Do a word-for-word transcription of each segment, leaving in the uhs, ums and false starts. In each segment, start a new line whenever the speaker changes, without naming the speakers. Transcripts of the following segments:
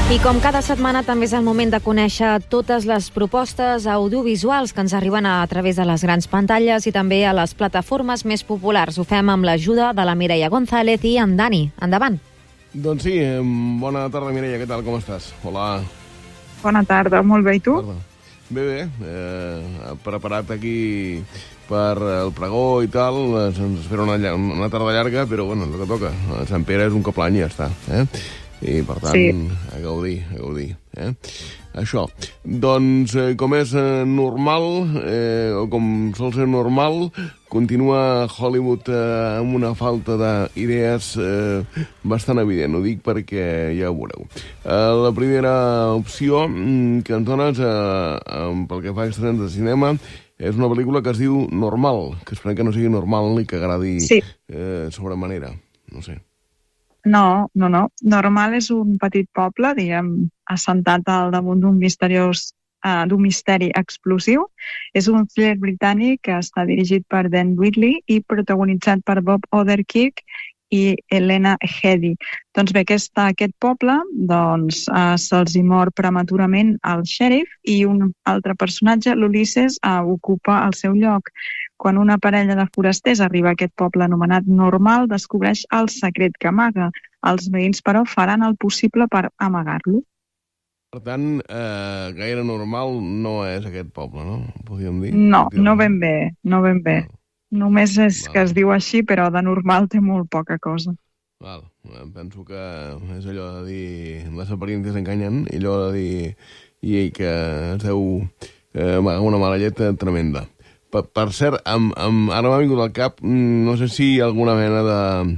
I com cada setmana també és el moment de conèixer totes les propostes audiovisuals que ens arriben a través de les grans pantalles i també a les plataformes més populars. Ho fem amb l'ajuda de la Mireia González i en Dani. Endavant.
Doncs sí, bona tarda, Mireia, què tal, com estàs? Hola.
Bona tarda, molt bé, i tu?
Tarda. Bé, bé, eh, preparat aquí per el pregó i tal, ens espera una, una tarda llarga, però bueno, el que toca. Sant Pere és un cop l'any i ja està, eh? I, per tant, sí. a gaudir, a gaudir. Eh? Això. Doncs, eh, com és eh, normal, eh, o com sol ser normal, continua Hollywood eh, amb una falta d'idees eh, bastant evident. Ho dic perquè ja ho veureu. Eh, la primera opció que ens dones, eh, eh, pel que fa a estrenes de cinema, és una pel·lícula que es diu Normal, que esperem que no sigui normal ni que agradi sí. eh, sobremanera. No sé.
No, no, no. Normal és un petit poble, diguem, assentat al damunt d'un misteriós, uh, d'un misteri explosiu. És un thriller britànic que està dirigit per Dan Wheatley i protagonitzat per Bob Odenkirk i Elena Headey. Doncs bé, aquest, aquest poble doncs, uh, se'ls hi mor prematurament el xèrif i un altre personatge, l'Ulisses, uh, ocupa el seu lloc. Quan una parella de forasters arriba a aquest poble anomenat Normal, descobreix el secret que amaga. Els veïns, però, faran el possible per amagar-lo.
Per tant, eh, gaire normal no és aquest poble, no? Podríem dir?
No, no ben bé, no ben bé. No. Només és Val. Que es diu així, però de normal té molt poca cosa.
Val. Penso que és allò de dir les apariencias enganyen, i allò de dir i que es deu eh, amagar una mala llet tremenda. Per, per cert, amb, amb, ara m'ha vingut al cap, no sé si hi ha alguna mena de,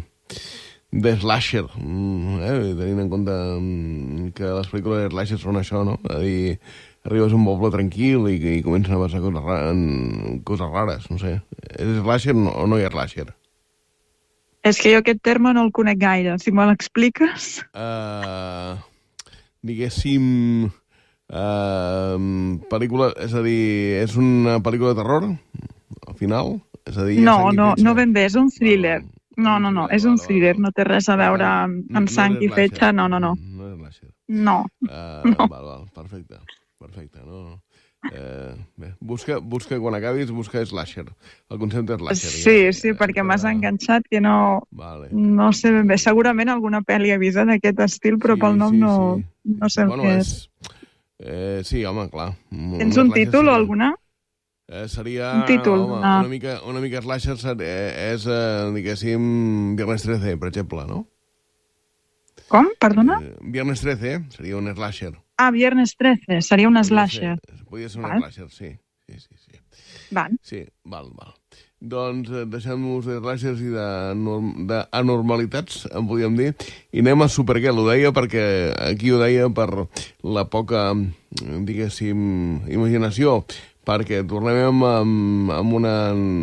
de slasher, eh? Tenint en compte que les pel·lícules de slasher són això, no? A dir, arribes a un poble tranquil i, i comencen a passar coses, rares, coses rares, no sé. És slasher o no hi ha slasher?
És que jo aquest terme no el conec gaire, si me l'expliques.
Uh, diguéssim... Uh, pel·lícula, és a dir, és una pel·lícula de terror al final? És a dir,
no, no, no ben bé, és un thriller. No, no, no, és un thriller, no té res a veure amb, amb sang i fetge, no, no, no.
No és slasher.
No.
Uh, no. Val, val, perfecte, perfecte, no, no. Eh, bé, busca, busca, quan acabis, busca slasher, el concepte slasher.
Sí, ja, sí, ja, perquè m'has enganxat que no, vale. No sé ben bé, segurament alguna pel·li he vist d'aquest estil, però sí, pel nom sí, no, sí. no sé bueno, el que és. és.
Eh, sí, home, clar.
Tens un títol o alguna?
Eh, seria
un títol,
home,
una...
una, mica, una mica slasher seria, és, eh, diguéssim, Viernes trece, per exemple, no?
Com? Perdona?
Eh, Viernes trece seria un slasher.
Ah, Viernes trece, seria un slasher.
Ser, podria ser un val. slasher, sí. Sí, sí, sí.
Val.
Sí, val, val. Doncs eh, deixem-nos de slashers i d'anormalitats, en podríem dir, i anem a Supergirl. Ho deia perquè aquí ho deia per la poca, diguéssim, imaginació, perquè tornem amb, amb una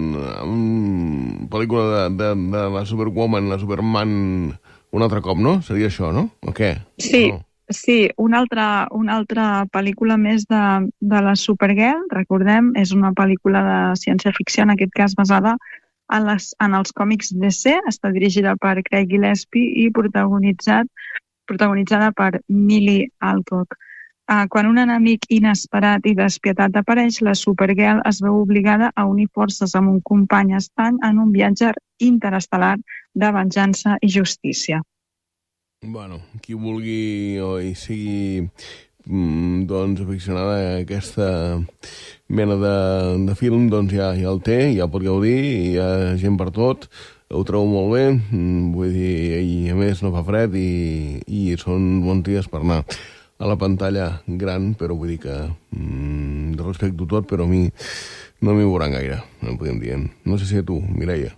amb pel·lícula de, de, de la Superwoman, la Superman, un altre cop, no? Seria això, no? O què?
Sí.
No?
Sí, una altra, una altra pel·lícula més de, de la Supergirl, recordem, és una pel·lícula de ciència-ficció, en aquest cas basada en, les, en els còmics D C, està dirigida per Craig Gillespie i protagonitzat, protagonitzada per Millie Alcock. Uh, quan un enemic inesperat i despietat apareix, la Supergirl es veu obligada a unir forces amb un company estany en un viatge interestel·lar de venjança i justícia.
Bueno, qui vulgui o hi sigui doncs aficionada a aquesta mena de, de film, doncs ja, ja el té, ja pot gaudir, hi ha gent per tot, ho trobo molt bé, vull dir, i a més no fa fred i, i són bons dies per anar a la pantalla gran, però vull dir que mm, respecto tot, però a mi no m'hi veuran gaire, no podríem dir. No sé si a tu, Mireia.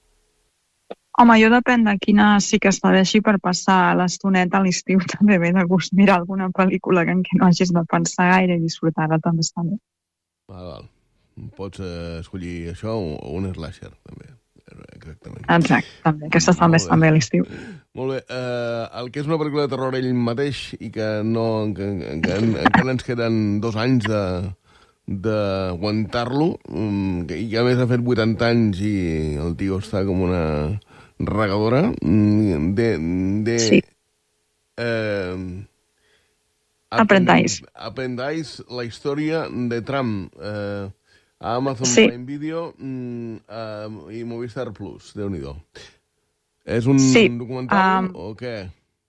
Home, jo depèn de quina sí que està així per passar l'estoneta a l'estiu. També ve de gust mirar alguna pel·lícula en què no hagis de pensar gaire i disfrutar-la també està bé.
Val, val. Pots eh, escollir això o un slasher, també. Exactament.
Exacte, també. Aquestes també estan bé a l'estiu.
Molt bé. Uh, el que és una pel·lícula de terror ell mateix i que no que, que encara ens queden dos anys de d'aguantar-lo, um, i que a més ha fet vuitanta anys i el tio està com una regadora de... de
sí.
Eh,
Apprentice.
Apprentice, la història de Trump. Eh, a Amazon
Sí.
Prime Video mm, eh, i Movistar Plus, Déu-n'hi-do. És un
Sí,
documental
um,
o què?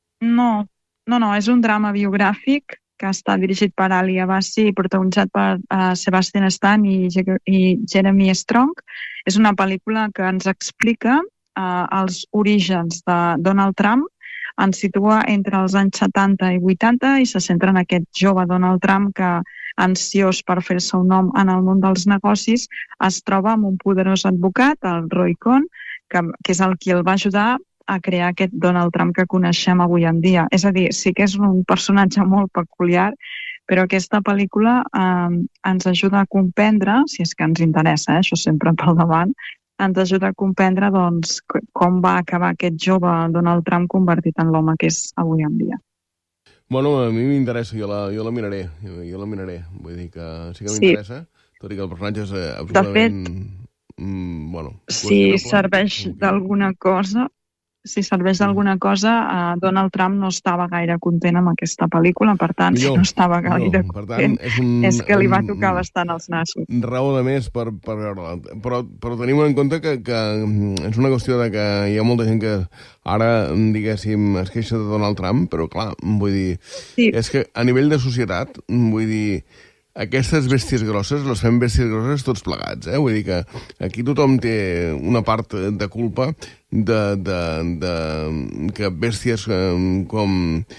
No, no, no, és un drama biogràfic que està dirigit per Ali Abbasi i protagonitzat per uh, Sebastian Stan i, Je- i Jeremy Strong. És una pel·lícula que ens explica uh, els orígens de Donald Trump, ens situa entre els anys setanta i vuitanta i se centra en aquest jove Donald Trump que, ansiós per fer-se un nom en el món dels negocis, es troba amb un poderós advocat, el Roy Cohn, que, que és el qui el va ajudar a crear aquest Donald Trump que coneixem avui en dia. És a dir, sí que és un personatge molt peculiar, però aquesta pel·lícula eh, ens ajuda a comprendre, si és que ens interessa, eh, això sempre pel davant, ens ajuda a comprendre doncs, com va acabar aquest jove Donald Trump convertit en l'home que és avui en dia.
Bueno, a mi m'interessa, jo, la, jo la miraré, jo, jo la miraré. Vull dir que sí que m'interessa, sí. Tot i que el personatge és eh, absolutament...
De fet,
mm, bueno,
si serveix d'alguna cosa, si serveix d'alguna cosa, uh, Donald Trump no estava gaire content amb aquesta pel·lícula, per tant, millor, si no estava gaire millor. content, tant, és, un, és que li va tocar un, bastant els nassos.
Raó de més per, per veure-la. Però, però tenim en compte que, que és una qüestió de que hi ha molta gent que ara, diguéssim, es queixa de Donald Trump, però clar, vull dir, sí. és que a nivell de societat, vull dir, aquestes bèsties grosses les fem bèsties grosses tots plegats, eh? Vull dir que aquí tothom té una part de culpa de, de, de que bèsties com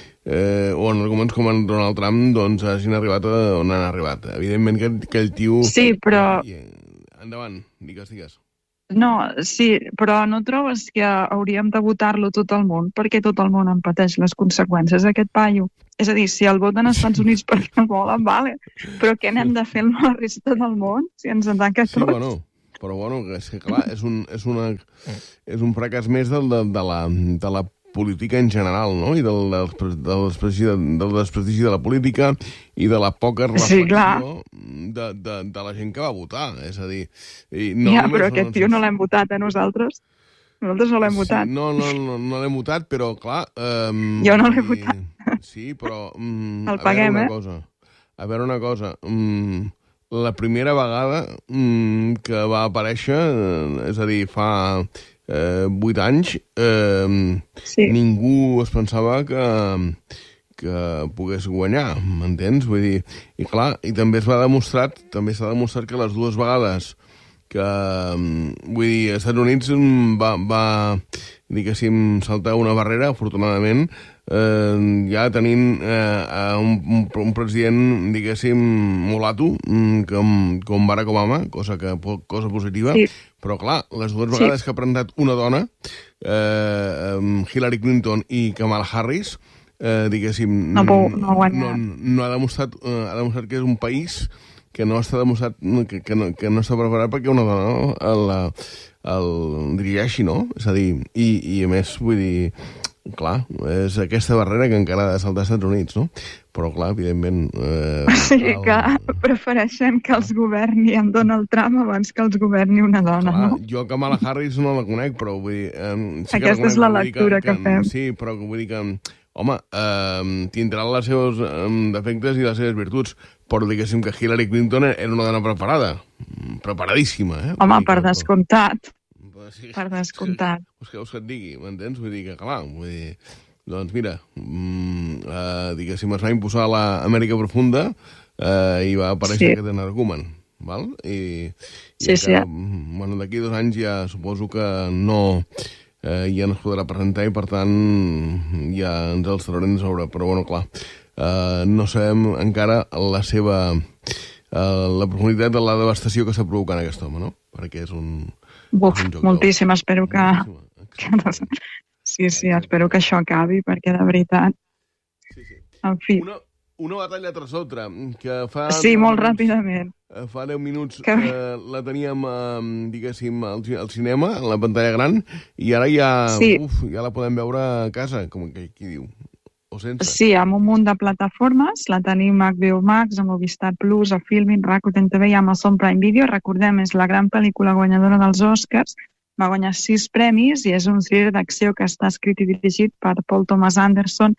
eh, o en arguments com en Donald Trump doncs hagin arribat a on han arribat. Evidentment que, que el tio...
Sí, però...
Endavant, digues, digues.
No, sí, però no trobes que hauríem de votar-lo tot el món perquè tot el món en pateix les conseqüències d'aquest paio? És a dir, si el voten als Estats Units perquè el volen, vale, però què n'hem de fer amb la resta del món si ens ataca tots?
Sí, bueno, però bueno, és que clar, és un, és una, és un fracàs més del, de, de, la, de la política en general, no? I del, del, del, desprestigi, del desprestigi de la política i de la poca reflexió sí, de, de, de la gent que va votar. És a dir... I no
ja, però aquest tio no l'hem votat a nosaltres. Nosaltres no l'hem votat.
Sí, no, no, no, no l'hem votat, però clar... Um,
jo no l'he votat.
Sí, però... Um,
El paguem,
a veure una
eh?
cosa, a veure una cosa... Um, la primera vegada um, que va aparèixer, uh, és a dir, fa... Eh, vuit anys, eh, sí. ningú es pensava que, que pogués guanyar, m'entens? Vull dir, i clar, i també es va demostrar, també s'ha demostrat que les dues vegades que, vull dir, als Estats Units va, va diguéssim, saltar una barrera, afortunadament, eh, ja tenint eh, un, un, un president, diguéssim, mulato, com, com Barack Obama, cosa, que, cosa positiva, sí. Però clar, les dues vegades sí. que ha presentat una dona, eh, Hillary Clinton i Kamala Harris, eh, diguéssim,
no, no,
no, no ha, demostrat, eh, ha demostrat que és un país que no està demostrat, que, que, no, que no està preparat perquè una dona no, el, el dirigeixi, no? És a dir, i, i a més, vull dir, clar, és aquesta barrera que encara ha de saltar als Estats Units, no? Però, clar, evidentment... Eh,
o sigui el... que prefereixen que els governi en Donald Trump abans que els governi una dona, clar, no?
Jo Kamala Harris no la conec, però vull dir... Eh, sí
Aquesta
que
és la lectura que, que, que fem.
Sí, però vull dir que, home, eh, tindrà els seus eh, defectes i les seves virtuts, però diguéssim que Hillary Clinton era una dona preparada, preparadíssima, eh?
Home,
dir,
per
que,
descomptat.
Sí,
per descomptat.
Vols que, que et digui, m'entens? Vull dir que, clar, vull dir... Doncs mira, mm, eh, diguéssim, es va imposar l'Amèrica Profunda eh, i va aparèixer sí. aquest energumen, val? I, i
sí, sí.
Bueno, d'aquí dos anys ja suposo que no, eh, ja no es podrà presentar i, per tant, ja ens els traurem de sobre. Però, bueno, clar, eh, no sabem encara la seva... Eh, la profunditat de la devastació que s'ha provocat en aquest home, no? Perquè és un...
Buf,
és un joc
moltíssim, del... espero que... que... Sí, sí, espero que això acabi, perquè de veritat...
Sí, sí.
En fi...
Una, una batalla tras altra, que fa...
Sí, molt minuts, ràpidament.
Fa deu minuts que... eh, la teníem, eh, diguéssim, al, al cinema, a la pantalla gran, i ara ja, sí. uf, ja la podem veure a casa, com que qui diu, o sense.
Sí, amb un munt de plataformes, la tenim a H B O Max, a Movistar Plus, a Filmin, Rakuten T V i Amazon Prime Video. Recordem, és la gran pel·lícula guanyadora dels Oscars, va guanyar sis premis i és un thriller d'acció que està escrit i dirigit per Paul Thomas Anderson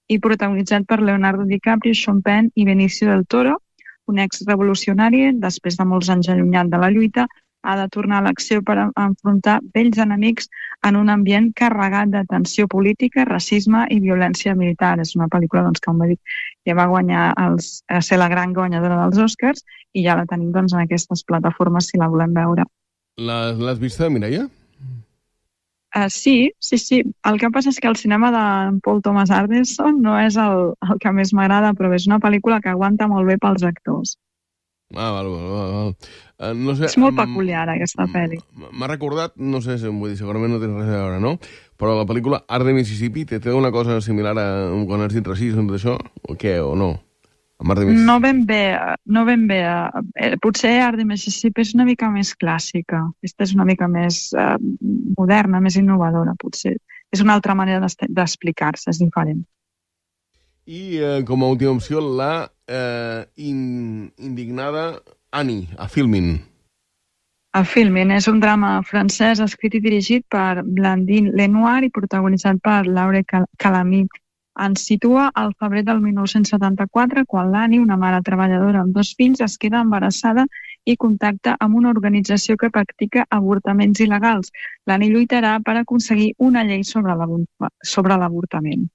i protagonitzat per Leonardo DiCaprio, Sean Penn i Benicio del Toro, un ex-revolucionari, després de molts anys allunyat de la lluita, ha de tornar a l'acció per enfrontar vells enemics en un ambient carregat de tensió política, racisme i violència militar. És una pel·lícula doncs, que, com he dit, ja va guanyar els, a ser la gran guanyadora dels Oscars i ja la tenim doncs, en aquestes plataformes si la volem veure.
L'has vista, Mireia?
Uh, sí, sí, sí. El que passa és que el cinema de Paul Thomas Anderson no és el, el que més m'agrada, però és una pel·lícula que aguanta molt bé pels actors.
Ah, val, val, val. val. Uh, no sé,
és molt peculiar, aquesta pel·li.
M'ha recordat, no sé, vull dir, segurament no té res a veure, no? Però la pel·lícula Art de Mississippi té, té una cosa similar a quan has dit racisme d'això, o què, o no?
No ben bé, no ben bé. Eh, potser Art de Mississippi és una mica més clàssica. Aquesta és una mica més eh, moderna, més innovadora, potser. És una altra manera d'explicar-se, és diferent.
I eh, com a última opció, la eh, in, indignada Annie, a Filmin.
A Filmin és un drama francès escrit i dirigit per Blandine Lenoir i protagonitzat per Laure Calamy. Ens situa al febrer del mil nou-cents setanta-quatre, quan l'Annie, una mare treballadora amb dos fills, es queda embarassada i contacta amb una organització que practica avortaments il·legals. L'Annie lluitarà per aconseguir una llei sobre l'avortament.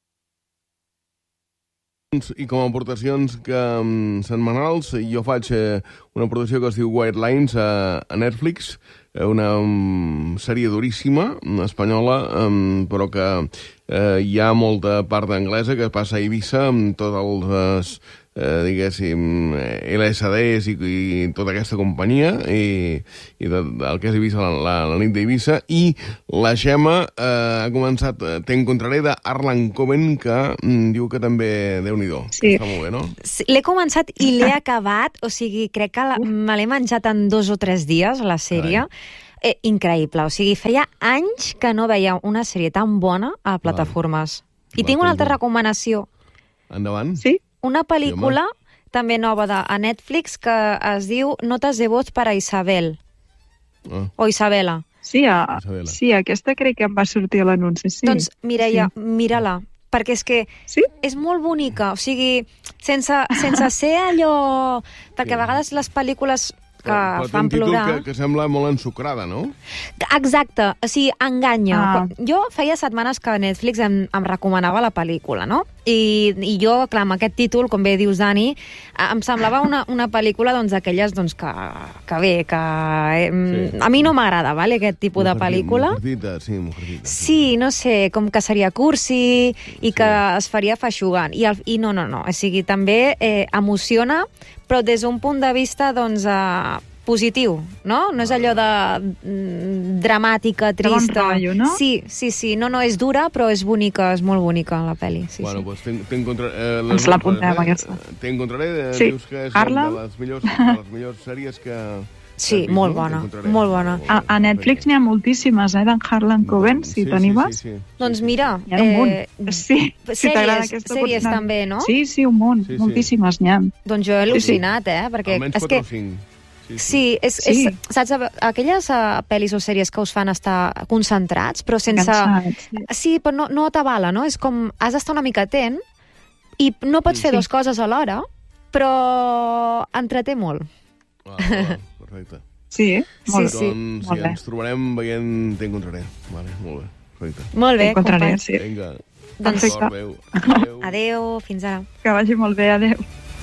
I com a aportacions que, um, setmanals, jo faig eh, una aportació que es diu White Lines a, a Netflix, una um, sèrie duríssima, espanyola, um, però que eh, hi ha molta part anglesa que passa a Eivissa amb tots els, eh, diguéssim, L S Ds i, i tota aquesta companyia, i, i de, del que és Eivissa, la, la, la nit d'Eivissa, i la Gemma eh, ha començat T'encontraré d'Arlan Coben, que mm, diu que també, Déu-n'hi-do, sí. Està molt bé, no?
Sí, l'he començat i l'he acabat, o sigui, crec que la, me l'he menjat en dos o tres dies, la sèrie. Eh, increïble, o sigui, feia anys que no veia una sèrie tan bona a plataformes. Va. I Va, tinc una altra recomanació.
Endavant.
Sí?
Una pel·lícula sí, també nova de, a Netflix que es diu Notes de voz para Isabel. Ah. O Isabela.
Sí, a, sí, aquesta crec que em va sortir a l'anunci. Sí.
Doncs, Mireia, sí. Mira-la, perquè és que
sí?
és molt bonica, o sigui, sense, sense ser allò... Perquè sí, a vegades les pel·lícules que
però, però
fan plorar...
Que, que sembla molt ensucrada, no?
Exacte, o sigui, enganya.
Ah.
Jo feia setmanes que Netflix em, em recomanava la pel·lícula, no? I, i jo, clar, amb aquest títol, com bé dius, Dani, em semblava una, una pel·lícula doncs, d'aquelles doncs, que, que bé, que... Eh, sí. A mi no m'agrada, vale, aquest tipus de pel·lícula.
Mujercita, sí, mujercita.
Sí, no sé, com que seria cursi i sí, que es faria feixugant. I, el, i no, no, no, o sigui, també eh, emociona, però des d'un punt de vista, doncs, eh, positiu, no? No és allò de mm, dramàtica, trista.
De bon rotllo, no?
Sí, sí, sí. No, no, és dura, però és bonica, és molt bonica, la pel·li. Sí,
bueno,
sí.
Pues t'encontraré... Eh,
Ens l'apuntem, eh? aquesta.
T'encontraré, eh,
sí.
dius que és
Carla?
de les millors, de les millors sèries que...
Sí,
vist,
molt
no?
bona, molt bona.
A, a Netflix n'hi ha moltíssimes, eh, d'en Harlan Coben, si
sí,
t'animes.
Sí, sí, sí.
Doncs mira...
Hi ha un munt.
Eh,
sí, si t'agrada
sèries,
aquesta
sèries
pot...
també, no?
Sí, sí, un munt,
sí, sí.
moltíssimes n'hi ha.
Doncs jo he al·lucinat, eh? Perquè
almenys
és
quatre
que...
o cinc. Sí, sí.
Sí, és,
sí.
És, saps, aquelles uh, pel·lis o sèries que us fan estar concentrats, però sense...
Cansats, sí.
Sí, però no, no t'avala, no? És com, has d'estar una mica atent i no pots fer
sí.
dues coses alhora, però entreté molt.
Ah, va, perfecte.
Sí, molt
sí, sí.
Doncs
molt
sí,
bé.
ens trobarem veient T'encontraré. Vale, molt bé, perfecte.
Molt bé,
T'encontraré,
companys.
sí.
Vinga.
Doncs,
Adéu. Adéu.
Adéu, fins ara.
Que vagi molt bé, adéu.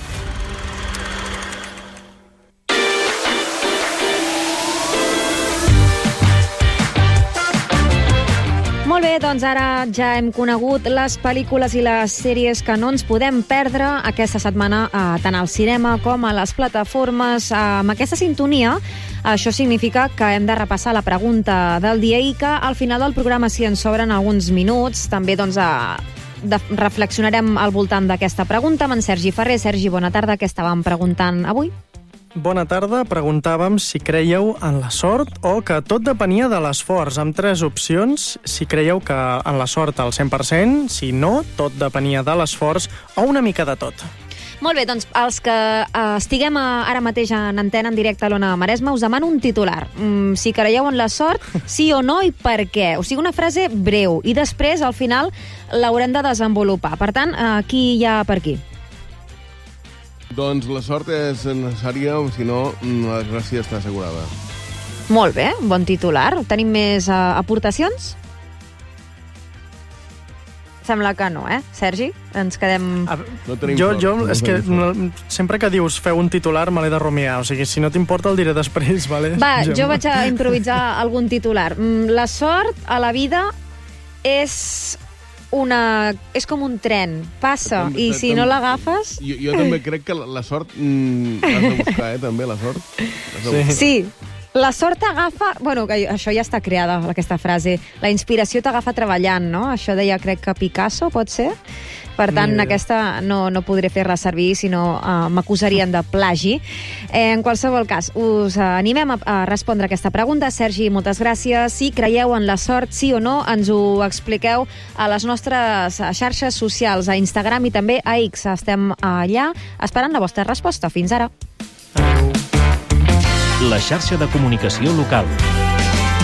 Molt bé, doncs ara ja hem conegut les pel·lícules i les sèries que no ens podem perdre aquesta setmana, eh, tant al cinema com a les plataformes. Eh, amb aquesta sintonia, això significa que hem de repassar la pregunta del dia i que al final del programa, si ens sobren alguns minuts, també doncs, eh, de, reflexionarem al voltant d'aquesta pregunta amb en Sergi Ferrer. Sergi, bona tarda, què estàvem preguntant avui?
Bona tarda. Preguntàvem si creieu en la sort o que tot depenia de l'esforç, amb tres opcions. Si creieu que en la sort al cent per cent, si no, tot depenia de l'esforç o una mica de tot.
Molt bé, doncs els que eh, estiguem a, ara mateix en antena en directe a l'Ona Maresme, us demano un titular. Mm, si creieu en la sort, sí o no i per què. O sigui, una frase breu i després, al final, l'haurem de desenvolupar. Per tant, eh, qui hi ha per aquí?
Doncs la sort és necessària, si no, la desgràcia està assegurada.
Molt bé, bon titular. Tenim més eh, aportacions? Sembla que no, eh, Sergi? Ens quedem...
No tenim
jo,
sort.
jo
no
és que
no,
sempre que dius feu un titular me l'he de rumiar, o sigui, si no t'importa el diré després, vale?
Va,
Gemma?
jo vaig a improvisar algun titular. La sort a la vida és una... és com un tren, passa,
També-
i si
també-
no l'agafes...
Jo, jo també crec que la, la sort mm, l'has de buscar, eh, també, la sort. L'has de
Sí.
buscar.
Sí, la sort t'agafa... Bueno, que això ja està creada, aquesta frase. La inspiració t'agafa treballant, no? Això deia, crec que Picasso, pot ser? Per tant,
Ni idea.
aquesta no, no podré fer-la servir, sinó uh, m'acusarien de plagi. Eh, en qualsevol cas, us uh, animem a, a respondre aquesta pregunta. Sergi, moltes gràcies. Si creieu en la sort, sí o no, ens ho expliqueu a les nostres xarxes socials, a Instagram i també a X. Estem allà esperant la vostra resposta. Fins ara.
La xarxa de comunicació local.